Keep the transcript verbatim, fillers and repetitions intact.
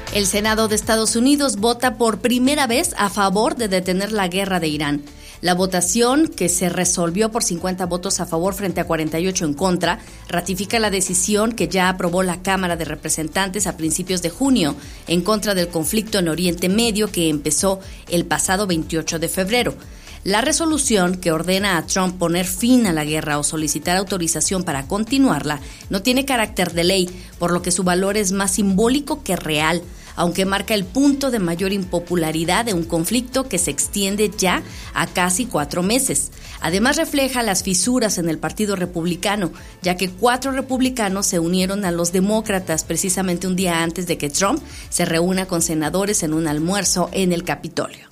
El Senado de Estados Unidos vota por primera vez a favor de detener la guerra de Irán. La votación, que se resolvió por cincuenta votos a favor frente a cuarenta y ocho en contra, ratifica la decisión que ya aprobó la Cámara de Representantes a principios de junio en contra del conflicto en Oriente Medio que empezó el pasado veintiocho de febrero. La resolución, que ordena a Trump poner fin a la guerra o solicitar autorización para continuarla, no tiene carácter de ley, por lo que su valor es más simbólico que real, aunque marca el punto de mayor impopularidad de un conflicto que se extiende ya a casi cuatro meses. Además, refleja las fisuras en el Partido Republicano, ya que cuatro republicanos se unieron a los demócratas precisamente un día antes de que Trump se reúna con senadores en un almuerzo en el Capitolio.